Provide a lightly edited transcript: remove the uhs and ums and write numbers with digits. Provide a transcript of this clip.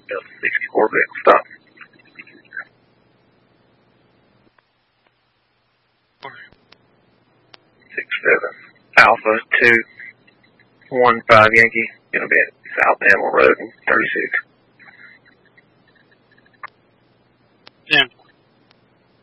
Delta 64 vehicle stop. 67 Alpha 215 Yankee, gonna be at South Hamel Road and 36.